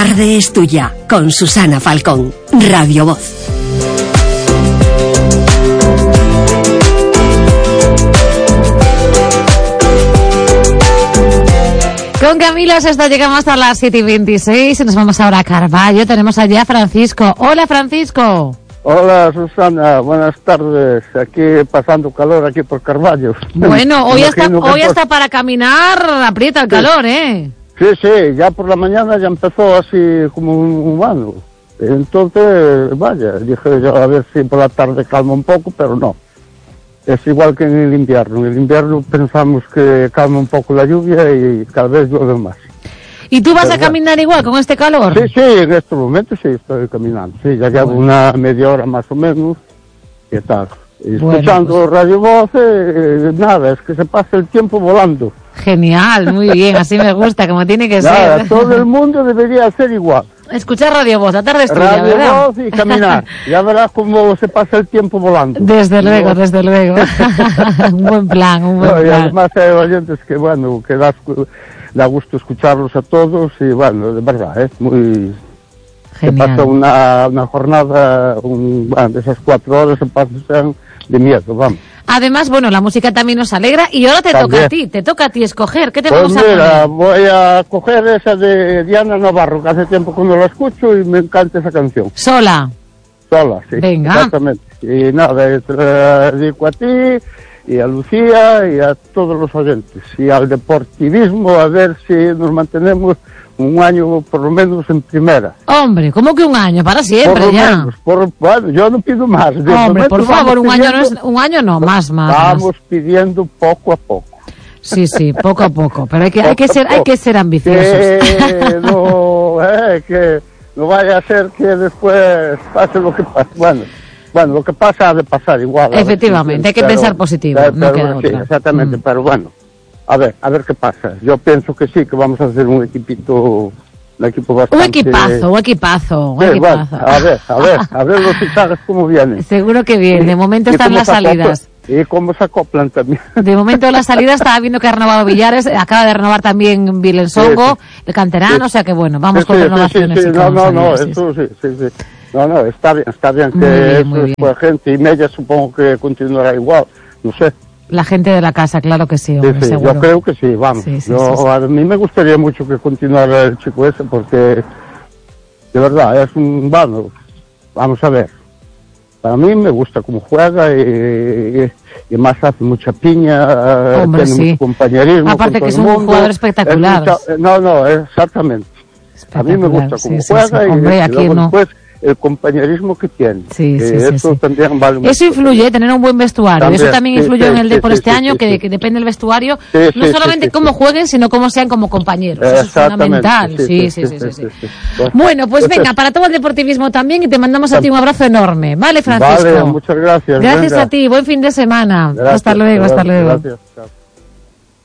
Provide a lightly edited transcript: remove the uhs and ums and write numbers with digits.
tarde es tuya, con Susana Falcón, Radio Voz. Con Camilo Sesto llegamos hasta las 7:26 y nos vamos ahora a Carballo. Tenemos allí a Francisco. Hola, Francisco. Hola, Susana, buenas tardes. Aquí pasando calor aquí por Carballo. Bueno, hoy hasta para caminar aprieta el calor, ¿eh? Sí, ya por la mañana ya empezó así como un humano. Entonces, vaya, dije yo a ver si por la tarde calma un poco, pero no. Es igual que en el invierno. En el invierno pensamos que calma un poco la lluvia y cada vez llueve más. ¿Y tú vas a caminar igual con este calor? Sí, en estos momentos sí estoy caminando. Sí, ya llevo una media hora más o menos. ¿Qué tal? Escuchando pues Radio Voz, nada, es que se pasa el tiempo volando. Genial, muy bien, así me gusta, como tiene que ser. Todo el mundo debería ser igual. Escuchar Radio Voz, la tarde es tuya, Radio ¿verdad? Voz y caminar. Ya verás cómo se pasa el tiempo volando. Desde luego. Un buen plan. Y además hay oyentes que, bueno, que da gusto escucharlos a todos y, bueno, de verdad, muy... Genial. Se pasa una jornada, de esas 4 horas se pasan de miedo, vamos. Además, bueno, la música también nos alegra y ahora te toca a ti escoger. ¿Qué te vamos a poner? Voy a coger esa de Diana Navarro, que hace tiempo que no la escucho y me encanta esa canción. ¿Sola? Sola, sí. Venga. Exactamente. Y nada, te la dedico a ti y a Lucía y a todos los oyentes. Y al deportivismo, a ver si nos mantenemos un año por lo menos en primera. Hombre, ¿cómo que un año? Para siempre por ya. Menos, bueno, yo no pido más. Hombre, por favor, un año no, más. Vamos pidiendo poco a poco. Sí, poco a poco, pero hay que ser ambiciosos. Que no vaya a ser que después pase lo que pase. Bueno, lo que pasa ha de pasar igual. Efectivamente, hay que pensar positivo, no queda otra. Sí, exactamente, pero bueno. A ver qué pasa. Yo pienso que sí, que vamos a hacer un equipo bastante... Un equipazo. Sí, bueno, a ver los fichajes cómo vienen. Seguro que bien, de momento están las salidas. Y cómo se acoplan también. De momento las salidas, estaba viendo que ha renovado Villares, acaba de renovar también Vilensongo, el canterano, o sea que bueno, vamos con renovaciones. Sí, eso sí. No, está bien que pues, gente y media supongo que continuará igual, no sé. La gente de la casa, claro que sí, hombre, seguro. Yo creo que sí, vamos. A mí me gustaría mucho que continuara el chico ese porque, de verdad, es un vano. Vamos a ver. Para mí me gusta cómo juega y además hace mucha piña, hombre, tiene mucho compañerismo. Aparte que es un jugador espectacular. Exactamente. A mí me gusta cómo juega y hombre, aquí luego no. Después el compañerismo que tiene. Eso también vale mucho. Eso influye, tener un buen vestuario. Eso también influyó en el Depor este año, que depende del vestuario, no solamente cómo jueguen, sino cómo sean como compañeros. Eso es fundamental. Sí. Bueno, pues venga, para todo el deportivismo también, y te mandamos a ti un abrazo enorme. Vale, Francisco. Vale, muchas gracias. Gracias a ti, buen fin de semana. Hasta luego. Gracias. Chao.